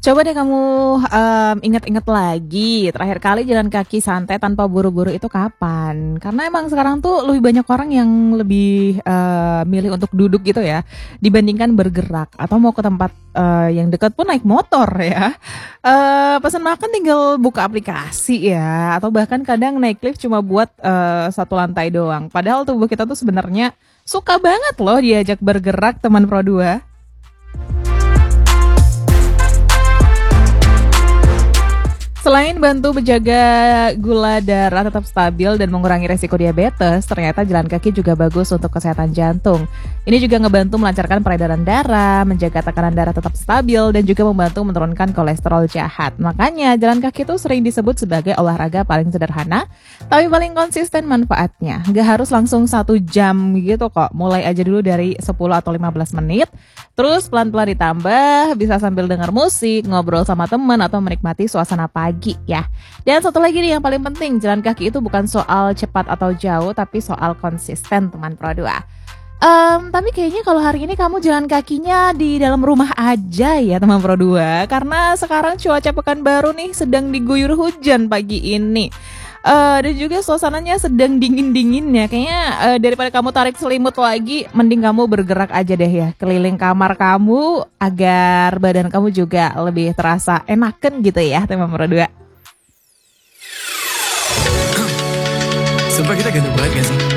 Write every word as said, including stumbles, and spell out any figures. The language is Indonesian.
Coba deh kamu, mmm, ingat-ingat lagi, terakhir kali jalan kaki santai tanpa buru-buru itu kapan? Karena emang sekarang tuh lebih banyak orang yang lebih, eee, milih untuk duduk gitu ya, dibandingkan bergerak atau mau ke tempat, eee, yang dekat pun naik motor ya. Eee, pesan makan tinggal buka aplikasi ya, atau bahkan kadang naik lift cuma buat, eee, satu lantai doang. Padahal tubuh kita tuh sebenarnya suka banget loh diajak bergerak teman Pro dua. Selain bantu menjaga gula darah tetap stabil dan mengurangi resiko diabetes, ternyata jalan kaki juga bagus untuk kesehatan jantung. Ini juga ngebantu melancarkan peredaran darah, menjaga tekanan darah tetap stabil, dan juga membantu menurunkan kolesterol jahat. Makanya jalan kaki itu sering disebut sebagai olahraga paling sederhana, tapi paling konsisten manfaatnya. Nggak harus langsung satu jam gitu kok, mulai aja dulu dari sepuluh atau lima belas menit, terus pelan-pelan ditambah, bisa sambil dengar musik, ngobrol sama teman, atau menikmati suasana pagi ya. Dan satu lagi nih yang paling penting, jalan kaki itu bukan soal cepat atau jauh, tapi soal konsisten teman Pro dua. Mmm, tapi kayaknya kalau hari ini kamu jalan kakinya di dalam rumah aja ya teman Pro dua, karena sekarang cuaca Pekanbaru nih sedang diguyur hujan pagi ini. Eee, dan juga suasananya sedang dingin-dinginnya, kayaknya, eee, daripada kamu tarik selimut lagi, mending kamu bergerak aja deh ya, keliling kamar kamu, agar badan kamu juga lebih terasa enaken gitu ya, teman Pro dua. Sumpah kita ganteng banget gak sih?